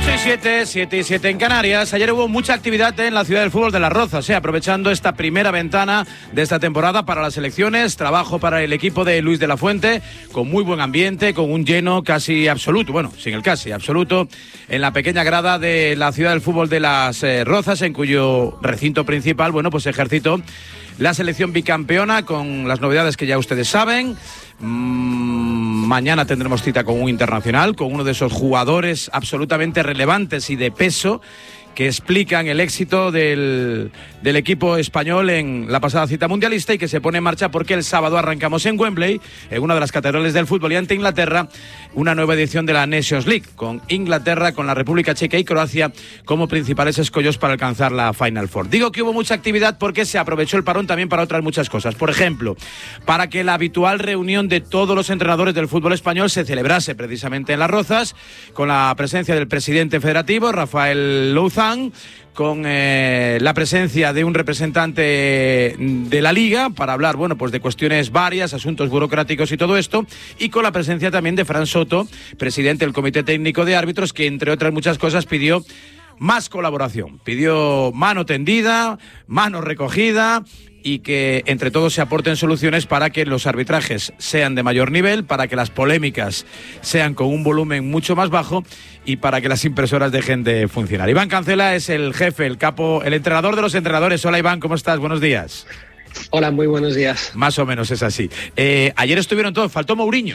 7 y 7 en Canarias. Ayer hubo mucha actividad en la ciudad del fútbol de Las Rozas, aprovechando esta primera ventana de esta temporada para las selecciones. Trabajo para el equipo de Luis de la Fuente, con muy buen ambiente, con un lleno casi absoluto, bueno, sin el casi absoluto, en la pequeña grada de la ciudad del fútbol de Las Rozas, en cuyo recinto principal, bueno, pues ejercitó la selección bicampeona, con las novedades que ya ustedes saben. Mañana tendremos cita con un internacional, con uno de esos jugadores absolutamente relevantes y de peso que explican el éxito del equipo español en la pasada cita mundialista, y que se pone en marcha porque el sábado arrancamos en Wembley, en una de las catedrales del fútbol, y ante Inglaterra, una nueva edición de la Nations League, con Inglaterra, con la República Checa y Croacia como principales escollos para alcanzar la Final Four. Digo que hubo mucha actividad porque se aprovechó el parón también para otras muchas cosas. Por ejemplo, para que la habitual reunión de todos los entrenadores del fútbol español se celebrase precisamente en Las Rozas, con la presencia del presidente federativo, Rafael Louzán, con la presencia de un representante de la Liga para hablar, bueno, pues de cuestiones varias, asuntos burocráticos y todo esto, y con la presencia también de Fran Soto, presidente del Comité Técnico de Árbitros, que entre otras muchas cosas pidió más colaboración, pidió mano tendida, mano recogida, y que entre todos se aporten soluciones para que los arbitrajes sean de mayor nivel, para que las polémicas sean con un volumen mucho más bajo y para que las impresoras dejen de funcionar. Iván Cancela es el jefe, el capo, el entrenador de los entrenadores. Hola Iván, ¿cómo estás? Buenos días. Hola, muy buenos días. Más o menos es así. Ayer estuvieron todos, faltó Mourinho.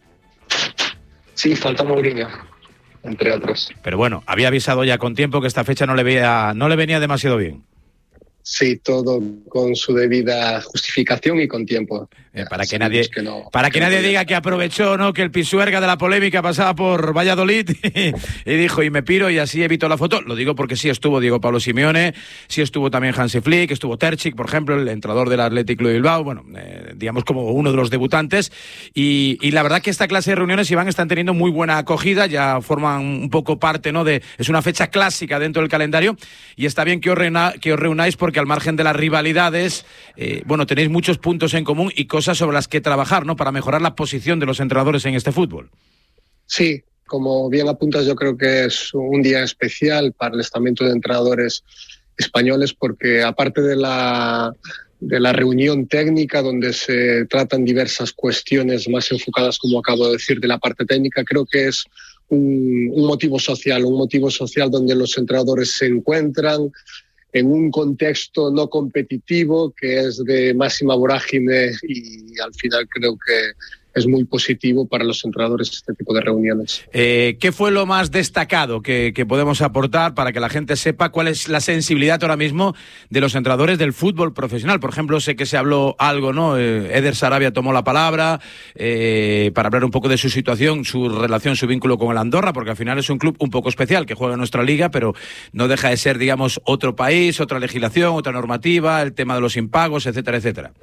Sí, faltó Mourinho, entre otros. Pero bueno, había avisado ya con tiempo que esta fecha no le venía demasiado bien. Sí, todo con su debida justificación y con tiempo. Para que nadie diga que aprovechó, ¿no?, que el Pisuerga de la polémica pasaba por Valladolid y dijo, y me piro, y así evito la foto. Lo digo porque sí estuvo Diego Pablo Simeone, sí estuvo también Hansi Flick, estuvo Terzic, por ejemplo, el entrenador del Athletic Club de Bilbao, bueno, digamos como uno de los debutantes, y la verdad que esta clase de reuniones, Iván, están teniendo muy buena acogida, ya forman un poco parte, ¿no?, es una fecha clásica dentro del calendario, y está bien que os reunáis porque al margen de las rivalidades, bueno, tenéis muchos puntos en común y cosas sobre las que trabajar, ¿no?, para mejorar la posición de los entrenadores en este fútbol. Sí, como bien apuntas, yo creo que es un día especial para el estamento de entrenadores españoles, porque aparte de la reunión técnica donde se tratan diversas cuestiones más enfocadas, como acabo de decir, de la parte técnica, creo que es un motivo social donde los entrenadores se encuentran en un contexto no competitivo que es de máxima vorágine, y al final creo que es muy positivo para los entrenadores este tipo de reuniones. ¿Qué fue lo más destacado que podemos aportar para que la gente sepa cuál es la sensibilidad ahora mismo de los entrenadores del fútbol profesional? Por ejemplo, sé que se habló algo, ¿no? Eder Sarabia tomó la palabra para hablar un poco de su situación, su relación, su vínculo con el Andorra, porque al final es un club un poco especial que juega en nuestra liga, pero no deja de ser, digamos, otro país, otra legislación, otra normativa, el tema de los impagos, etcétera, etcétera.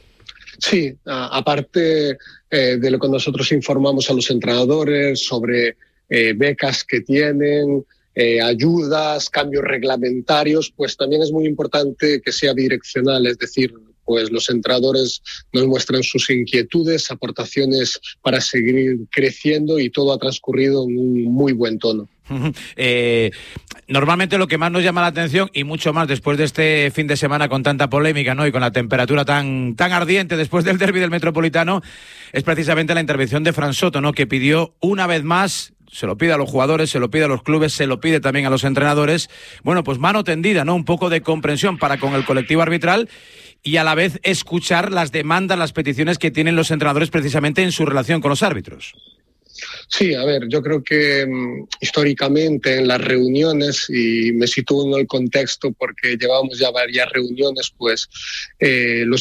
Sí, aparte de lo que nosotros informamos a los entrenadores sobre becas que tienen, ayudas, cambios reglamentarios, pues también es muy importante que sea direccional, es decir, pues los entrenadores nos muestran sus inquietudes, aportaciones para seguir creciendo, y todo ha transcurrido en un muy buen tono. Normalmente lo que más nos llama la atención, y mucho más después de este fin de semana con tanta polémica, ¿no?, y con la temperatura tan ardiente después del derbi del Metropolitano, es precisamente la intervención de Fran Soto, ¿no?, que pidió una vez más, se lo pide a los jugadores, se lo pide a los clubes, se lo pide también a los entrenadores, bueno, pues mano tendida, ¿no?, un poco de comprensión para con el colectivo arbitral, y a la vez escuchar las demandas, las peticiones que tienen los entrenadores precisamente en su relación con los árbitros. Sí, a ver, yo creo que históricamente en las reuniones, y me sitúo en el contexto porque llevamos ya varias reuniones, pues los